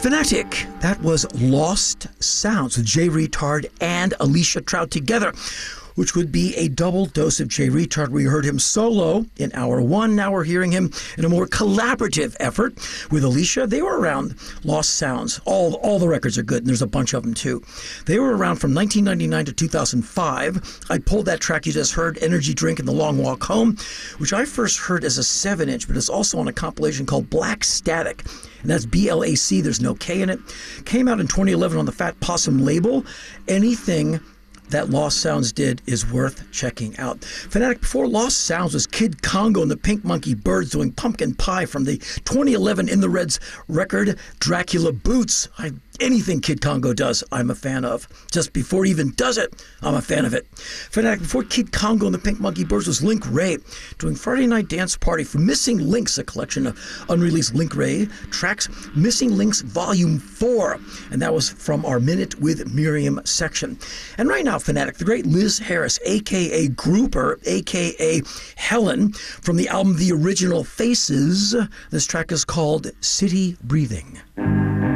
Fanatic, that was Lost Sounds with Jay Reatard and Alicia Trout together, which would be a double dose of Jay Reatard. We heard him solo in hour one. Now we're hearing him in a more collaborative effort with Alicia. They were around, Lost Sounds. All the records are good, and there's a bunch of them too. They were around from 1999 to 2005. I pulled that track you just heard, Energy Drink and The Long Walk Home, which I first heard as a 7-inch, but it's also on a compilation called Black Static. And that's BLAC, there's no K in it. Came out in 2011 on the Fat Possum label. Anything that Lost Sounds did is worth checking out. Fanatic, before Lost Sounds was Kid Congo and the Pink Monkey Birds doing Pumpkin Pie from the 2011 In the Reds record, Dracula Boots. Anything Kid Congo does, I'm a fan of. Just before he even does it, I'm a fan of it. Fanatic, before Kid Congo and the Pink Monkey Birds was Link Wray doing Friday Night Dance Party for Missing Links, a collection of unreleased Link Wray tracks, Missing Links Volume 4. And that was from our Minute with Miriam section. And right now, Fanatic, the great Liz Harris, a.k.a. Grouper, a.k.a. Helen, from the album The Original Faces. This track is called City Breathing.